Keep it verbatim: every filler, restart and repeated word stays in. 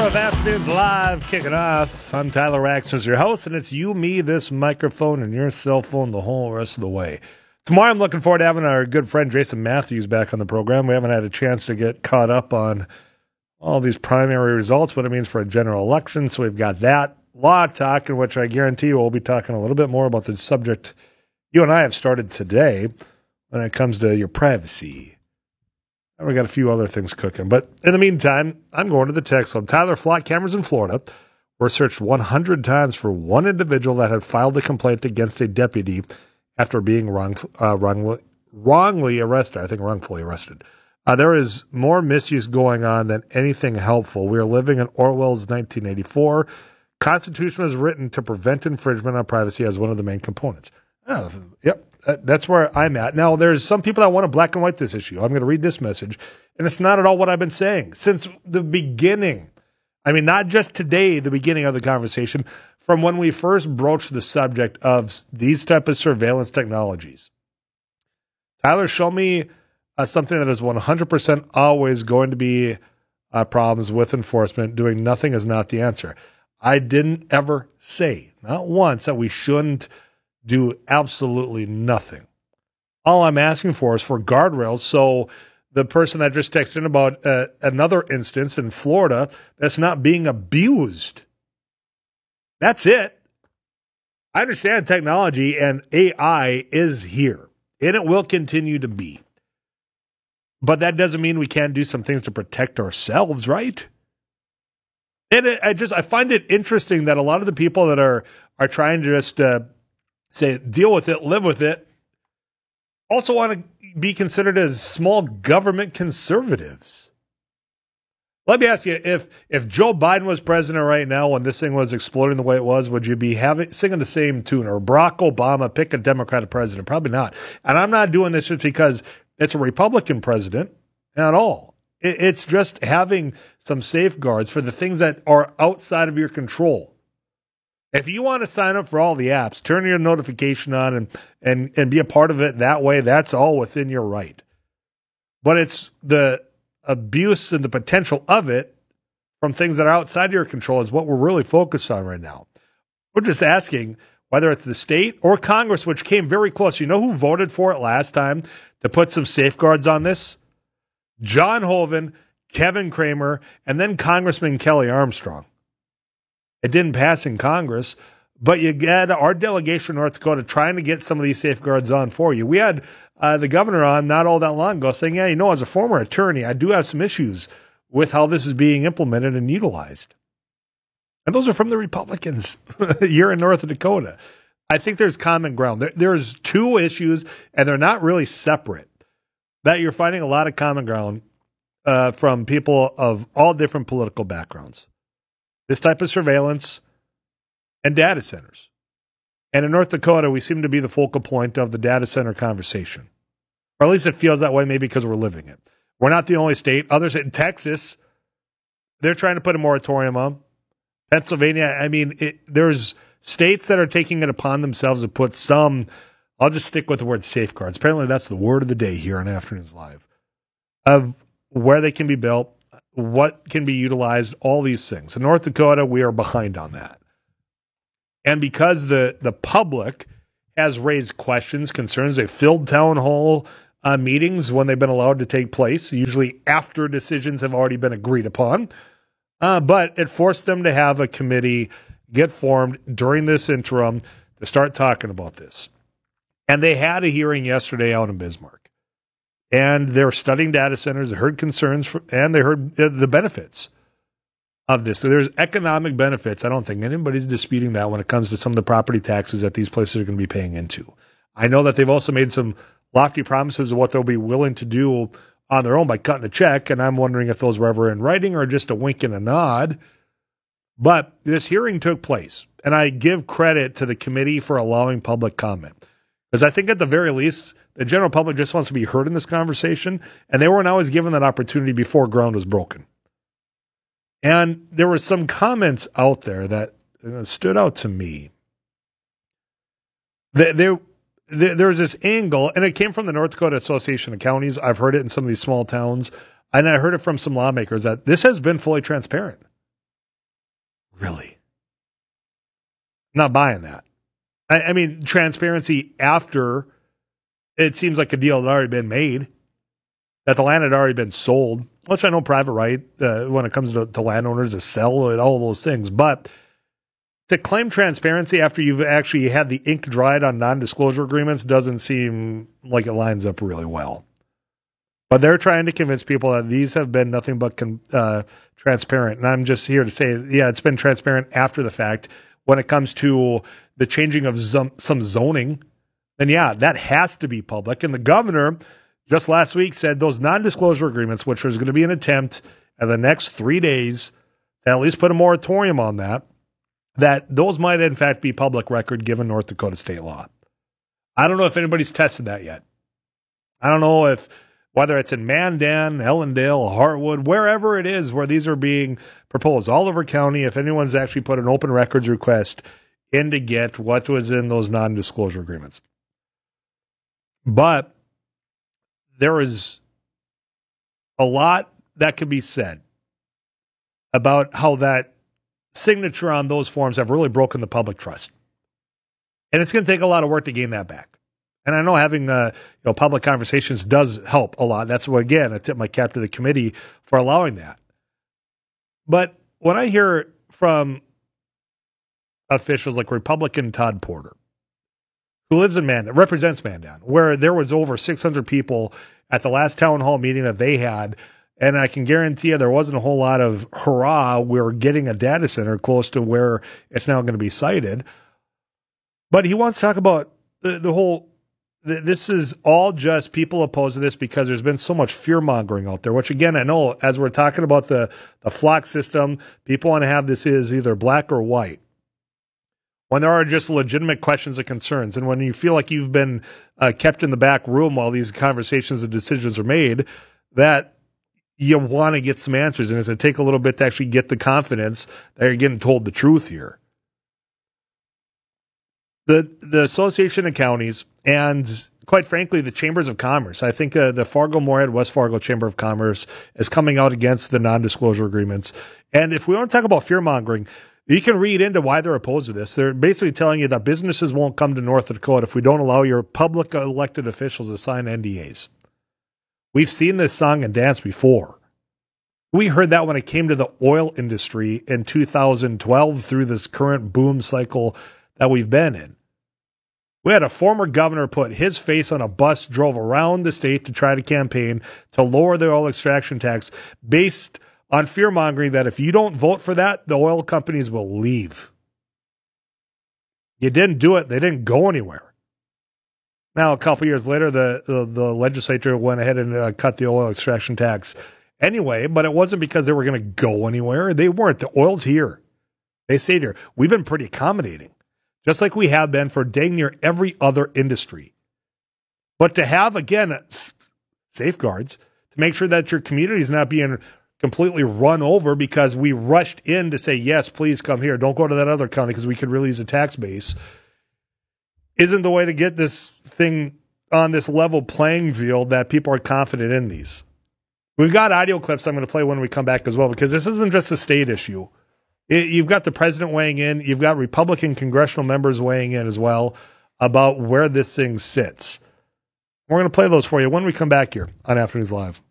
of Afternoons Live kicking off. I'm Tyler Raxton, your host, and it's you, me, this microphone, and your cell phone the whole rest of the way. Tomorrow I'm looking forward to having our good friend Jason Matthews back on the program. We haven't had a chance to get caught up on all these primary results, what it means for a general election, so we've got that. Law talk, in which I guarantee you we'll be talking a little bit more about the subject you and I have started today when it comes to your privacy. And we got a few other things cooking. But in the meantime, I'm going to the text line. Tyler, flock cameras in Florida were searched one hundred times for one individual that had filed a complaint against a deputy after being wrong, uh, wrongly, wrongly arrested. I think wrongfully arrested. Uh, there is more misuse going on than anything helpful. We are living in Orwell's nineteen eighty-four. Constitution was written to prevent infringement on privacy as one of the main components. Oh, yep, that's where I'm at. Now, there's some people that want to black and white this issue. I'm going to read this message, and it's not at all what I've been saying since the beginning. I mean, not just today, the beginning of the conversation, from when we first broached the subject of these type of surveillance technologies. Tyler, show me uh, something that is one hundred percent always going to be uh, problems with enforcement. Doing nothing is not the answer. I didn't ever say, not once, that we shouldn't do absolutely nothing. All I'm asking for is for guardrails so the person that just texted in about uh, another instance in Florida that's not being abused. That's it. I understand technology and A I is here, and it will continue to be. But that doesn't mean we can't do some things to protect ourselves, right? And it, I just I find it interesting that a lot of the people that are are trying to just uh, say deal with it, live with it, also want to be considered as small government conservatives. Let me ask you, if if Joe Biden was president right now when this thing was exploding the way it was, would you be having singing the same tune? Or Barack Obama, pick a Democratic president? Probably not. And I'm not doing this just because it's a Republican president at all. It, it's just having some safeguards for the things that are outside of your control. If you want to sign up for all the apps, turn your notification on and, and, and be a part of it that way, that's all within your right. But it's the abuse and the potential of it from things that are outside your control is what we're really focused on right now. We're just asking whether it's the state or Congress, which came very close. You know who voted for it last time to put some safeguards on this? John Hoeven, Kevin Cramer, and then Congressman Kelly Armstrong. It didn't pass in Congress, but you had our delegation in North Dakota trying to get some of these safeguards on for you. We had uh, the governor on not all that long ago saying, yeah, you know, as a former attorney, I do have some issues with how this is being implemented and utilized. And those are from the Republicans here in North Dakota. I think there's common ground. There, there's two issues, and they're not really separate, that you're finding a lot of common ground uh, from people of all different political backgrounds. This type of surveillance and data centers. And in North Dakota, we seem to be the focal point of the data center conversation. Or at least it feels that way, maybe because we're living it. We're not the only state. Others in Texas, they're trying to put a moratorium on. Pennsylvania, I mean, it, there's states that are taking it upon themselves to put some, I'll just stick with the word safeguards. Apparently that's the word of the day here on Afternoons Live, of where they can be built, what can be utilized, all these things. In North Dakota, we are behind on that. And because the, the public has raised questions, concerns, they filled town hall uh, meetings when they've been allowed to take place, usually after decisions have already been agreed upon. Uh, but it forced them to have a committee get formed during this interim to start talking about this. And they had a hearing yesterday out in Bismarck. And they're studying data centers. They heard concerns for, and they heard the benefits of this. So there's economic benefits. I don't think anybody's disputing that when it comes to some of the property taxes that these places are going to be paying into. I know that they've also made some lofty promises of what they'll be willing to do on their own by cutting a check. And I'm wondering if those were ever in writing or just a wink and a nod. But this hearing took place. And I give credit to the committee for allowing public comment. Because I think at the very least, the general public just wants to be heard in this conversation, and they weren't always given that opportunity before ground was broken. And there were some comments out there that stood out to me. There, there, there was this angle, and it came from the North Dakota Association of Counties. I've heard it in some of these small towns, and I heard it from some lawmakers that this has been fully transparent. Really? I'm not buying that. I, I mean, transparency after it seems like a deal had already been made, that the land had already been sold, which I know private right uh, when it comes to, to landowners to sell and all those things. But to claim transparency after you've actually had the ink dried on non-disclosure agreements doesn't seem like it lines up really well. But they're trying to convince people that these have been nothing but con- uh, transparent. And I'm just here to say, yeah, it's been transparent after the fact. When it comes to the changing of some, some zoning, then yeah, that has to be public. And the governor just last week said those non-disclosure agreements, which was going to be an attempt in the next three days to at least put a moratorium on that, that those might in fact be public record given North Dakota state law. I don't know if anybody's tested that yet. I don't know if whether it's in Mandan, Ellendale, Hartwood, wherever it is where these are being proposed, Oliver County, if anyone's actually put an open records request in to get what was in those non-disclosure agreements. But there is a lot that could be said about how that signature on those forms have really broken the public trust. And it's going to take a lot of work to gain that back. And I know having uh, you know, public conversations does help a lot. That's why, again, I tip my cap to the committee for allowing that. But when I hear from officials like Republican Todd Porter, who lives in Mandan, represents Mandan, where there was over six hundred people at the last town hall meeting that they had, and I can guarantee you there wasn't a whole lot of hurrah, we're getting a data center close to where it's now going to be sited. But he wants to talk about the, the whole, the, this is all just people opposed to this because there's been so much fear-mongering out there, which again, I know as we're talking about the, the flock system, people want to have this is either black or white. When there are just legitimate questions and concerns, and when you feel like you've been uh, kept in the back room while these conversations and decisions are made, that you want to get some answers, and it's going to take a little bit to actually get the confidence that you're getting told the truth here. The the Association of Counties and, quite frankly, the Chambers of Commerce, I think uh, the Fargo-Moorhead West Fargo Chamber of Commerce is coming out against the non-disclosure agreements. And if we want to talk about fear-mongering, you can read into why they're opposed to this. They're basically telling you that businesses won't come to North Dakota if we don't allow your public elected officials to sign N D As. We've seen this song and dance before. We heard that when it came to the oil industry in two thousand twelve through this current boom cycle that we've been in. We had a former governor put his face on a bus, drove around the state to try to campaign to lower the oil extraction tax based on fear-mongering that if you don't vote for that, the oil companies will leave. You didn't do it. They didn't go anywhere. Now, a couple years later, the, the, the legislature went ahead and uh, cut the oil extraction tax anyway, but it wasn't because they were going to go anywhere. They weren't. The oil's here. They stayed here. We've been pretty accommodating, just like we have been for dang near every other industry. But to have, again, safeguards to make sure that your community is not being completely run over because we rushed in to say, yes, please come here. Don't go to that other county because we could really use a tax base, isn't the way to get this thing on this level playing field that people are confident in these. We've got audio clips I'm going to play when we come back as well, because this isn't just a state issue. It, you've got the president weighing in. You've got Republican congressional members weighing in as well about where this thing sits. We're going to play those for you when we come back here on Afternoons Live.